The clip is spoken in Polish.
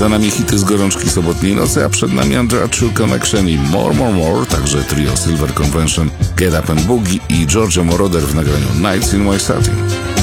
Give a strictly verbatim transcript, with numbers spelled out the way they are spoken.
Za nami hity z gorączki sobotniej nocy, a przed nami Andrea Chill Connection i More More More, także trio Silver Convention, Get Up and Boogie i Giorgio Moroder w nagraniu Nights in My Satin.